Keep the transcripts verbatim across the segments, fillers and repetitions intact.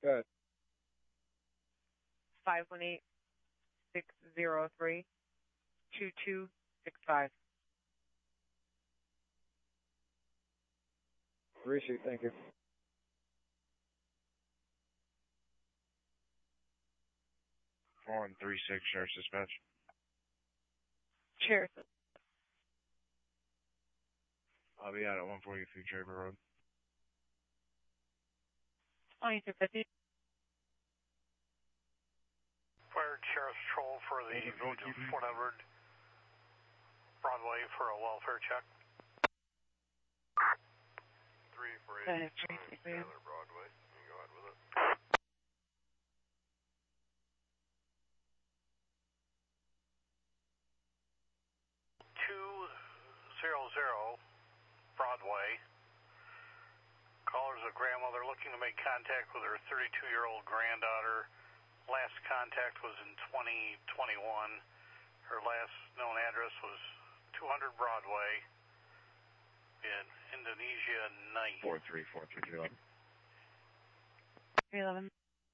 Good. five one eight, six zero three, two two six five. Appreciate it. Thank you. four one three six, Sheriff's Dispatch. Cheers. I'll be out at one forty-three Draper Road. twenty-two fifty. Fired Sheriff's Patrol for the Village of Fort Edward Broadway for a welfare check. three for That eight. is Tracy for you. Taylor Broadway. You can go ahead with it. two zero zero Broadway. Caller's a grandmother looking to make contact with her thirty-two-year-old granddaughter. Last contact was in twenty twenty-one. Her last known address was two hundred Broadway in Indonesia night. four three four three three eleven. three eleven.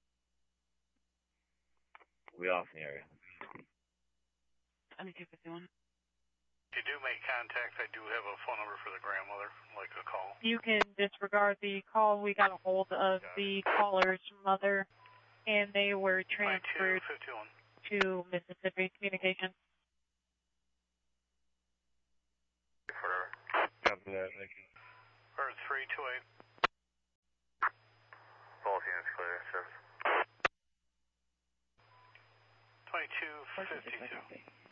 We off in the area. twenty-two fifty-one. If you do make contact, I do have a phone number for the grandmother, like a call. You can disregard the call. We got a hold of the caller's mother, and they were transferred to Mississippi Communications. Copy that, thank you. Or three two eight. Both units clear, Sheriff. twenty-two fifty-two.